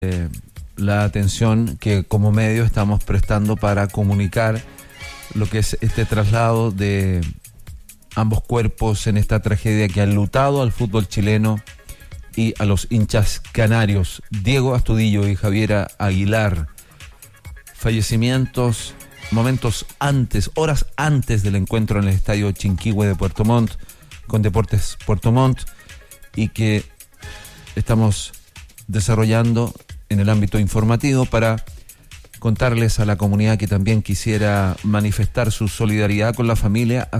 la atención que como medio estamos prestando para comunicar lo que es este traslado de ambos cuerpos en esta tragedia que ha enlutado al fútbol chileno y a los hinchas canarios. Diego Astudillo y Javiera Aguilar, fallecimientos momentos antes, horas antes del encuentro en el estadio Chinquihue de Puerto Montt con Deportes Puerto Montt, y que estamos desarrollando en el ámbito informativo para contarles a la comunidad que también quisiera manifestar su solidaridad con la familia a